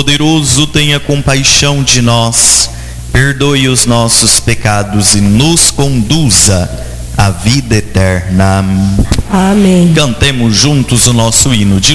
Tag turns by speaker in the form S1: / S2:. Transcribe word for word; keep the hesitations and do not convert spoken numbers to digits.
S1: Todo-Poderoso, tenha compaixão de nós, perdoe os nossos pecados e nos conduza à vida eterna.
S2: Amém.
S1: Cantemos juntos o nosso hino de